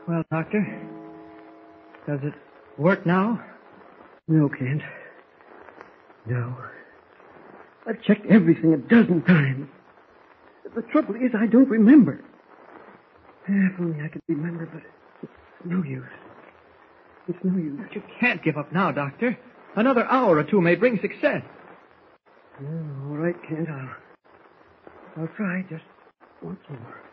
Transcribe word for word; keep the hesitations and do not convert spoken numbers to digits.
Well, Doctor, does it work now? No, Kent. No. I've checked everything a dozen times. The trouble is I don't remember. If only I could remember, but it's no use. It's no use. But you can't give up now, Doctor. Another hour or two may bring success. Oh, all right, Kent. I'll, I'll try just once more.